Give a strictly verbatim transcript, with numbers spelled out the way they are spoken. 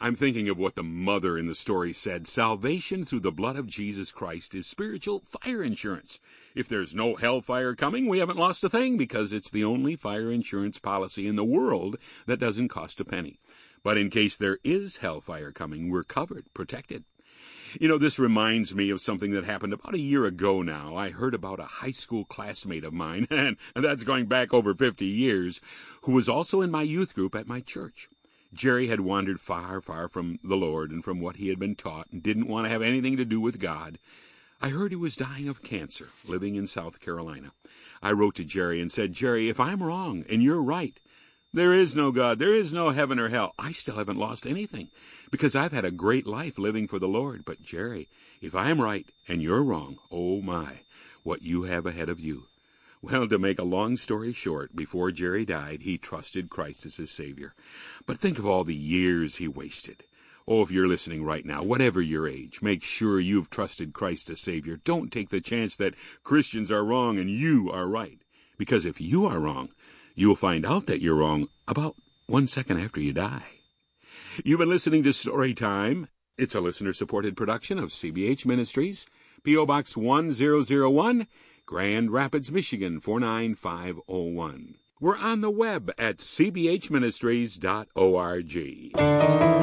I'm thinking of what the mother in the story said. Salvation through the blood of Jesus Christ is spiritual fire insurance. If there's no hellfire coming, we haven't lost a thing, because it's the only fire insurance policy in the world that doesn't cost a penny. But in case there is hellfire coming, we're covered, protected. You know, this reminds me of something that happened about a year ago now. I heard about a high school classmate of mine, and that's going back over fifty years, who was also in my youth group at my church. Jerry had wandered far, far from the Lord and from what he had been taught, and didn't want to have anything to do with God. I heard he was dying of cancer, living in South Carolina. I wrote to Jerry and said, Jerry, if I'm wrong and you're right, there is no God, there is no heaven or hell, I still haven't lost anything, because I've had a great life living for the Lord. But Jerry, if I'm right and you're wrong, oh my, what you have ahead of you. Well, to make a long story short, before Jerry died, he trusted Christ as his Savior. But think of all the years he wasted. Oh, if you're listening right now, whatever your age, make sure you've trusted Christ as Savior. Don't take the chance that Christians are wrong and you are right. Because if you are wrong, you will find out that you're wrong about one second after you die. You've been listening to Storytime. It's a listener-supported production of C B H Ministries, P O Box one zero zero one, Grand Rapids, Michigan four nine five oh one. We're on the web at c b h ministries dot org.